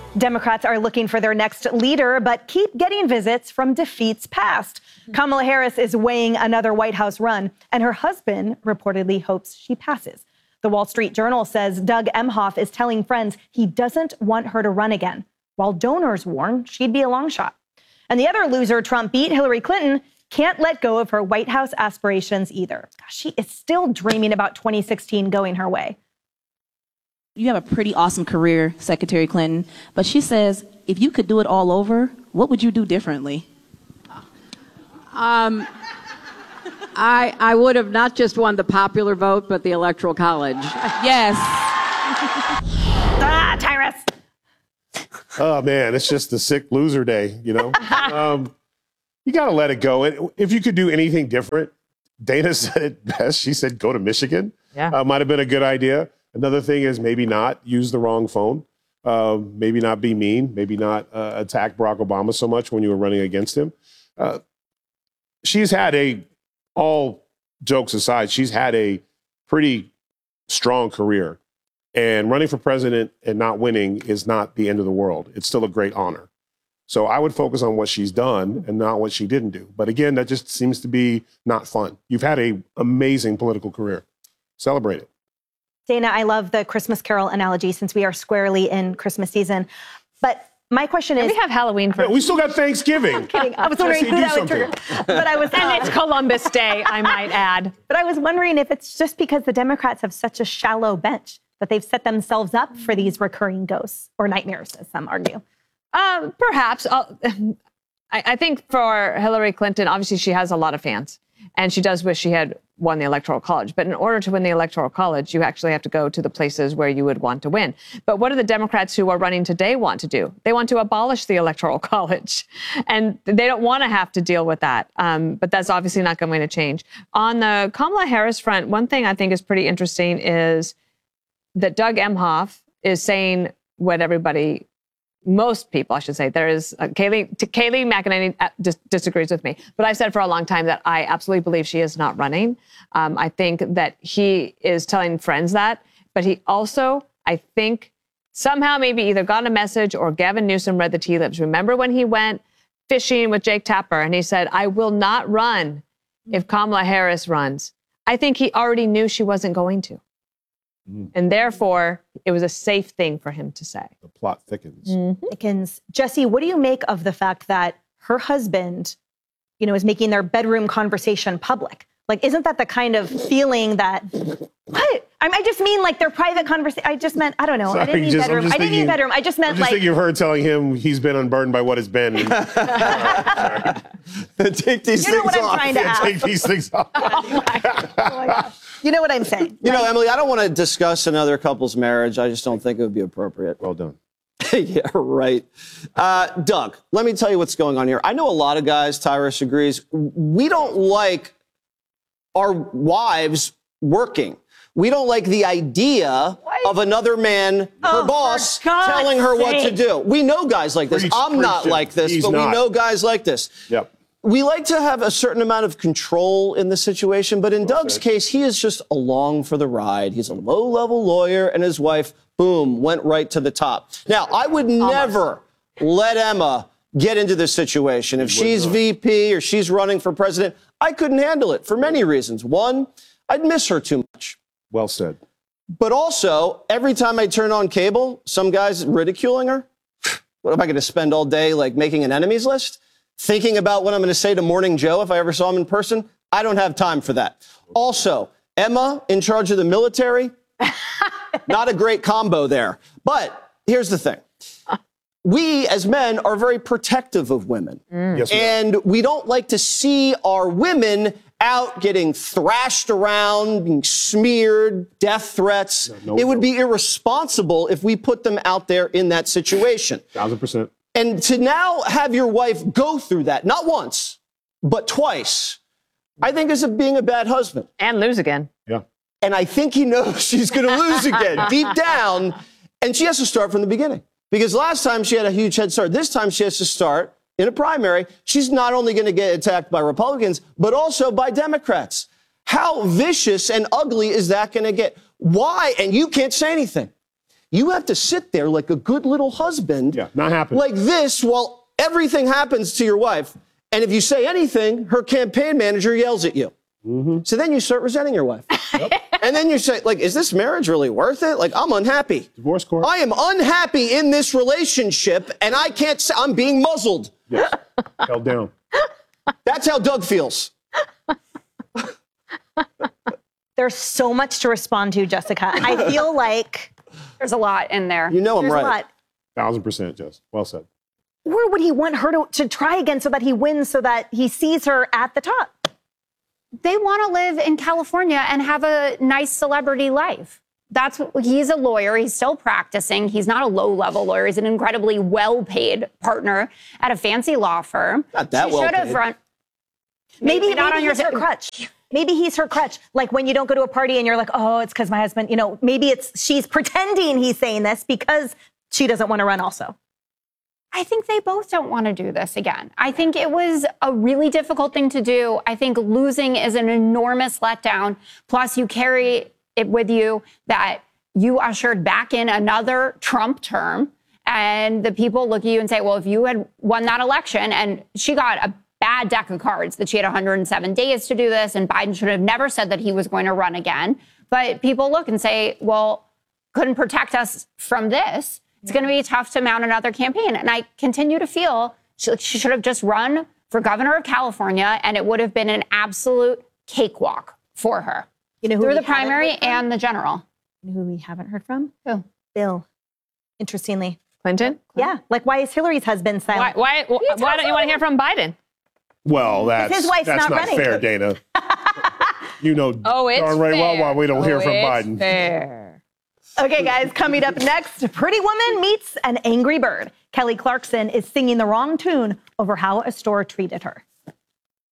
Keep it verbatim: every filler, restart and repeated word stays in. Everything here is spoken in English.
Democrats are looking for their next leader, but keep getting visits from defeats past. Kamala Harris is weighing another White House run, and her husband reportedly hopes she passes. The Wall Street Journal says Doug Emhoff is telling friends he doesn't want her to run again, while donors warn she'd be a long shot. And the other loser Trump beat, Hillary Clinton, can't let go of her White House aspirations either. Gosh, she is still dreaming about twenty sixteen going her way. You have a pretty awesome career, Secretary Clinton, but she says, if you could do it all over, what would you do differently? Um, I, I would have not just won the popular vote, but the Electoral College. Yes. Ah, Tyrus. Oh, man, it's just the sick loser day, you know? um, you got to let it go. And if you could do anything different, Dana said it best. She said, go to Michigan. Yeah. Uh, might have been a good idea. Another thing is maybe not use the wrong phone. Uh, maybe not be mean. Maybe not uh, attack Barack Obama so much when you were running against him. Uh, she's had a, all jokes aside, she's had a pretty strong career. And running for president and not winning is not the end of the world. It's still a great honor. So I would focus on what she's done and not what she didn't do. But again, that just seems to be not fun. You've had an amazing political career. Celebrate it. Dana, I love the Christmas Carol analogy since we are squarely in Christmas season. But my question is... We have Halloween for... Yeah, we still got Thanksgiving. I'm kidding. I was wondering who that would trigger. But I was... And it's Columbus Day, I might add. But I was wondering if it's just because the Democrats have such a shallow bench that they've set themselves up for these recurring ghosts or nightmares, as some argue. Uh, perhaps. I, I think for Hillary Clinton, obviously she has a lot of fans. And she does wish she had won the Electoral College. But in order to win the Electoral College, you actually have to go to the places where you would want to win. But what do the Democrats who are running today want to do? They want to abolish the Electoral College. And they don't want to have to deal with that. Um, but that's obviously not going to change. On the Kamala Harris front, one thing I think is pretty interesting is that Doug Emhoff is saying what everybody... Most people, I should say, there is uh, Kayleigh, t- Kayleigh McEnany uh, dis- disagrees with me, but I've said for a long time that I absolutely believe she is not running. Um, I think that he is telling friends that, but he also, I think, somehow maybe either got a message or Gavin Newsom read the tea leaves. Remember when he went fishing with Jake Tapper and he said, I will not run if Kamala Harris runs. I think he already knew she wasn't going to. And therefore, it was a safe thing for him to say. The plot thickens. Mm-hmm. Thickens. Jesse, what do you make of the fact that her husband, you know, is making their bedroom conversation public? Like, isn't that the kind of feeling that, what? I, I just mean like their private conversation. I just meant, I don't know. Sorry, I didn't mean just, bedroom. I didn't thinking, mean bedroom. I just meant I'm just like. thinking of her telling him he's been unburdened by what has been. Take these you know things what I'm off. trying to Yeah, ask. take these things off. Oh my, oh my gosh. You know what I'm saying. You right? know, Emily, I don't want to discuss another couple's marriage. I just don't think it would be appropriate. Well done. Yeah, right. Uh, Doug, let me tell you what's going on here. I know a lot of guys, Tyrus agrees, we don't like our wives working. We don't like the idea What? of another man, Oh, her boss, for God's telling her what to sake. do. We know guys like this. Preach, I'm preach not it. like this, He's but not. we know guys like this. Yep. We like to have a certain amount of control in the situation, but in Well Doug's said. case, he is just along for the ride. He's a low-level lawyer, and his wife, boom, went right to the top. Now, I would never let Emma get into this situation. If she's not. V P or she's running for president, I couldn't handle it for many reasons. One, I'd miss her too much. Well said. But also, every time I turn on cable, some guy's ridiculing her. What am I going to spend all day, like, making an enemies list? Thinking about what I'm going to say to Morning Joe if I ever saw him in person? I don't have time for that. Also, Emma in charge of the military, not a great combo there. But here's the thing. We, as men, are very protective of women. Mm. Yes, we are. And we don't like to see our women out getting thrashed around, being smeared, death threats. No, no, it would no. be irresponsible if we put them out there in that situation. Thousand percent. And to now have your wife go through that, not once, but twice, I think is a, being a bad husband. And lose again. Yeah. And I think he knows she's going to lose again, deep down. And she has to start from the beginning. Because last time she had a huge head start. This time she has to start in a primary. She's not only going to get attacked by Republicans, but also by Democrats. How vicious and ugly is that going to get? Why? And you can't say anything. You have to sit there like a good little husband. Yeah, not happening. Like this while everything happens to your wife. And if you say anything, her campaign manager yells at you. Mm-hmm. So then you start resenting your wife. Yep. And then you say, like, is this marriage really worth it? Like, I'm unhappy. Divorce court. I am unhappy in this relationship, and I can't say I'm being muzzled. Yes. Held down. That's how Doug feels. There's so much to respond to, Jessica. I feel like there's a lot in there. You know I'm there's right. a lot. Thousand percent, Jess. Well said. Or would he want her to, to try again so that he wins, so that he sees her at the top? They want to live in California and have a nice celebrity life. That's what, he's a lawyer. He's still practicing. He's not a low-level lawyer. He's an incredibly well-paid partner at a fancy law firm. Not that she well should have paid. run. Maybe, Maybe not maybe on your he's her crutch. Maybe he's her crutch. Like when you don't go to a party and you're like, oh, it's because my husband, you know, maybe it's she's pretending he's saying this because she doesn't want to run also. I think they both don't want to do this again. I think it was a really difficult thing to do. I think losing is an enormous letdown. Plus, you carry it with you that you ushered back in another Trump term. And the people look at you and say, well, if you had won that election, and she got a bad deck of cards that she had one hundred seven days to do this, and Biden should have never said that he was going to run again. But people look and say, well, couldn't protect us from this. It's going to be tough to mount another campaign. And I continue to feel she, she should have just run for governor of California, and it would have been an absolute cakewalk for her. You know who through we the haven't primary heard from? and the general. You know who we haven't heard from? Who? Bill. Interestingly. Clinton? Yeah. Like, why is Hillary's husband Why, silent? why, why, why don't you want to hear from Biden? Well, that's, his wife's that's not not running. fair, Dana. You know Oh, it's darn right well fair. why we don't oh, hear from it's Biden. Fair. Okay, guys, coming up next, Pretty Woman meets an angry bird. Kelly Clarkson is singing the wrong tune over how a store treated her.